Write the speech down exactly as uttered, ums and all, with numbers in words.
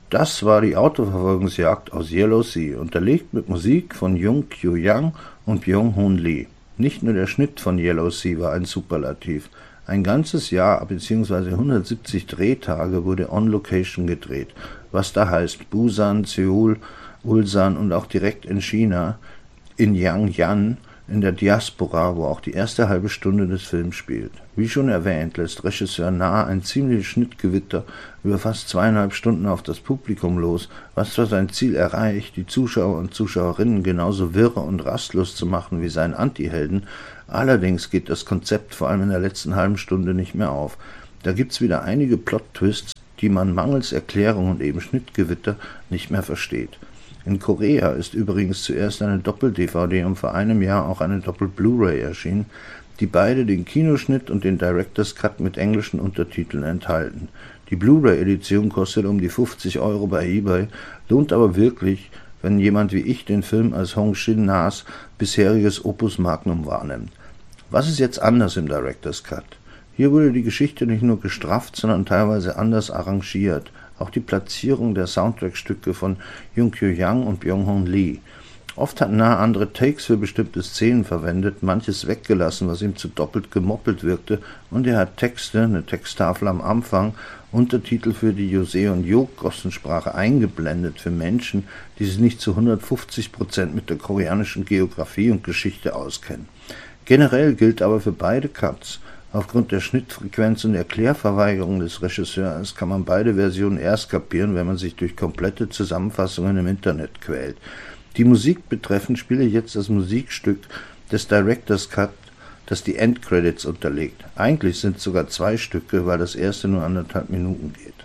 Das war die Autoverfolgungsjagd aus Yellow Sea, unterlegt mit Musik von Jung Kyo-young und Byung-hun Lee. Nicht nur der Schnitt von Yellow Sea war ein Superlativ. Ein ganzes Jahr bzw. hundertsiebzig Drehtage wurde on Location gedreht, was da heißt Busan, Seoul, Ulsan und auch direkt in China, in Yangyan, in der Diaspora, wo auch die erste halbe Stunde des Films spielt. Wie schon erwähnt, lässt Regisseur Na ein ziemliches Schnittgewitter über fast zweieinhalb Stunden auf das Publikum los, was zwar sein Ziel erreicht, die Zuschauer und Zuschauerinnen genauso wirre und rastlos zu machen wie seinen Antihelden, allerdings geht das Konzept vor allem in der letzten halben Stunde nicht mehr auf. Da gibt's wieder einige Plot-Twists, die man mangels Erklärung und eben Schnittgewitter nicht mehr versteht. In Korea ist übrigens zuerst eine Doppel-D V D und vor einem Jahr auch eine Doppel-Blu-ray erschienen, die beide den Kinoschnitt und den Director's Cut mit englischen Untertiteln enthalten. Die Blu-ray-Edition kostet um die fünfzig Euro bei eBay, lohnt aber wirklich, wenn jemand wie ich den Film als Hong Shin-nas bisheriges Opus Magnum wahrnimmt. Was ist jetzt anders im Director's Cut? Hier wurde die Geschichte nicht nur gestrafft, sondern teilweise anders arrangiert. Auch die Platzierung der Soundtrack-Stücke von Jung Kyo-young und Byung-hun Lee. Oft hat Na andere Takes für bestimmte Szenen verwendet, manches weggelassen, was ihm zu doppelt gemoppelt wirkte, und er hat Texte, eine Texttafel am Anfang, Untertitel für die Joseon Joseon-Gossensprache eingeblendet für Menschen, die sich nicht zu hundertfünfzig Prozent mit der koreanischen Geografie und Geschichte auskennen. Generell gilt aber für beide Cuts: Aufgrund der Schnittfrequenz und Erklärverweigerung des Regisseurs kann man beide Versionen erst kapieren, wenn man sich durch komplette Zusammenfassungen im Internet quält. Die Musik betreffend spiele ich jetzt das Musikstück des Director's Cut, das die Endcredits unterlegt. Eigentlich sind es sogar zwei Stücke, weil das erste nur anderthalb Minuten geht.